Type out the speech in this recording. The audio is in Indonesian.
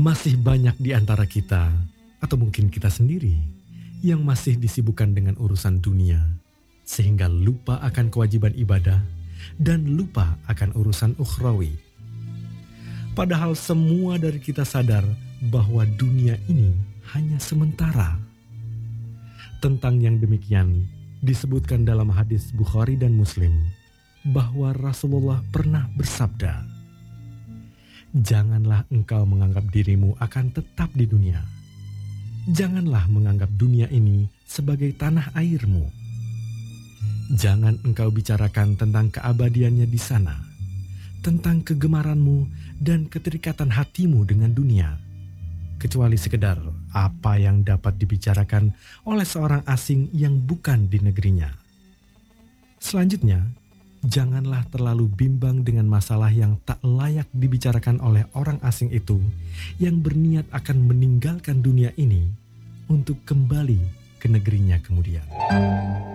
Masih banyak di antara kita, atau mungkin kita sendiri, yang masih disibukkan dengan urusan dunia, sehingga lupa akan kewajiban ibadah dan lupa akan urusan ukhrawi. Padahal semua dari kita sadar bahwa dunia ini hanya sementara. Tentang yang demikian disebutkan dalam hadis Bukhari dan Muslim bahwa Rasulullah pernah bersabda, "Janganlah engkau menganggap dirimu akan tetap di dunia. Janganlah menganggap dunia ini sebagai tanah airmu. Jangan engkau bicarakan tentang keabadiannya di sana, tentang kegemaranmu dan keterikatan hatimu dengan dunia, kecuali sekedar apa yang dapat dibicarakan oleh seorang asing yang bukan di negerinya. Selanjutnya, janganlah terlalu bimbang dengan masalah yang tak layak dibicarakan oleh orang asing itu yang berniat akan meninggalkan dunia ini untuk kembali ke negerinya kemudian."